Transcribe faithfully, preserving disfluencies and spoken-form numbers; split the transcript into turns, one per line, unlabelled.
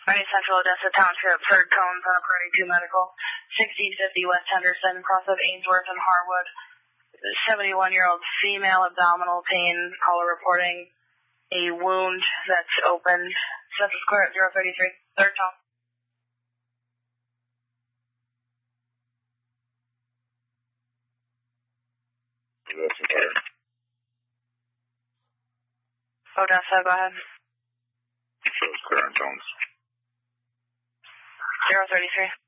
Army Central Odessa Township, third cone, front of Party two Medical, sixteen fifty West Henderson, cross of Ainsworth and Harwood. seventy-one-year-old female abdominal pain, caller reporting a wound that's open. Central Square at zero thirty-three, third cone. Odessa, go ahead.
Shows clear on tones.
zero thirty-three.